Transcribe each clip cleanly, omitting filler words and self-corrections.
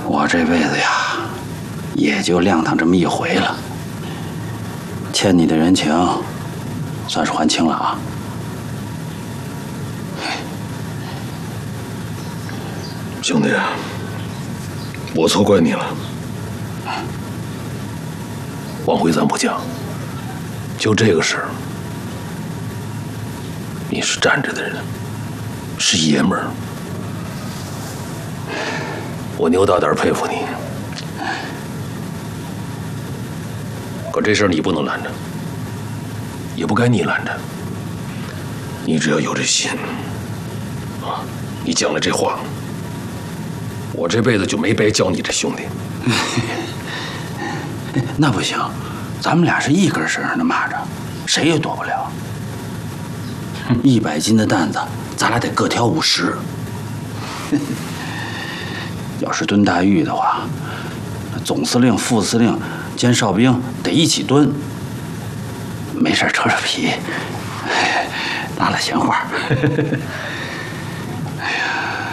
我这辈子呀，也就亮堂这么一回了。欠你的人情，算是还清了啊。 兄弟，我错怪你了。往回咱不讲，就这个事儿，你是站着的人，是爷们儿，我牛大胆佩服你。可这事儿你不能拦着，也不该你拦着。你只要有这心，啊，你讲了这话，我这辈子就没白交你这兄弟。 那不行，咱们俩是一根绳上的蚂蚱，谁也躲不了。100斤的担子，咱俩得各挑50。要是蹲大狱的话，总司令、副司令兼哨兵得一起蹲。没事扯扯皮，拉拉闲话。哎呀，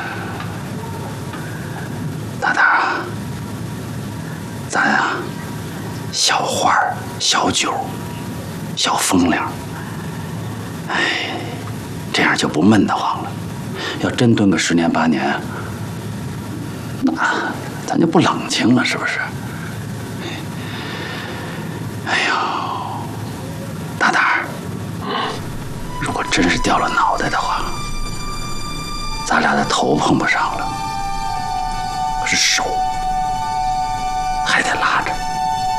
大胆啊！咱呀，小话儿、小酒、小风凉，哎，这样就不闷得慌了。要真蹲个10年8年，那咱就不冷清了，是不是？哎呦，大胆儿，如果真是掉了脑袋的话，咱俩的头碰不上了，可是手还得拉。